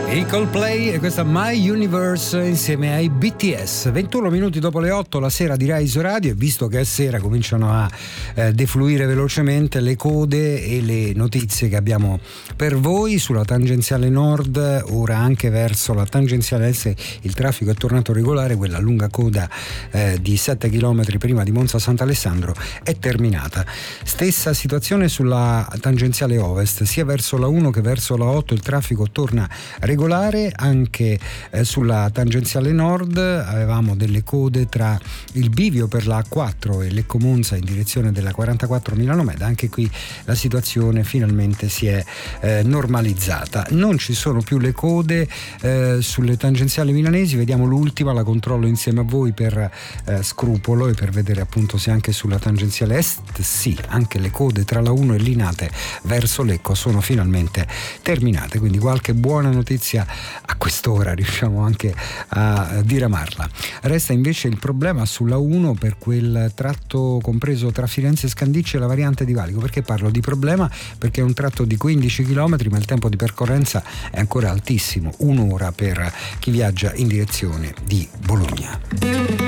I Coldplay e questa My Universe insieme ai BTS. 21 minuti dopo le 8 la sera di Rai Radio, e visto che è sera cominciano a defluire velocemente le code e le notizie che abbiamo per voi. Sulla tangenziale nord, ora anche verso la tangenziale est, il traffico è tornato regolare. Quella lunga coda di 7 km prima di Monza Sant'Alessandro è terminata. Stessa situazione sulla tangenziale ovest, sia verso la 1 che verso la 8 il traffico torna regolare. Anche sulla tangenziale nord avevamo delle code tra il bivio per la A4 e Lecco Monza in direzione della 44 Milano Meda. Anche qui la situazione finalmente si è normalizzata. Non ci sono più le code sulle tangenziali milanesi. Vediamo l'ultima, la controllo insieme a voi per scrupolo e per vedere appunto se anche sulla tangenziale est, sì, anche le code tra la 1 e Linate verso Lecco sono finalmente terminate, quindi qualche buona notizia a quest'ora riusciamo anche a diramarla. Resta invece il problema sulla 1 per quel tratto compreso tra Firenze e Scandicci e la variante di Valico. Perché parlo di problema? Perché è un tratto di 15 km, ma il tempo di percorrenza è ancora altissimo, un'ora per chi viaggia in direzione di Bologna.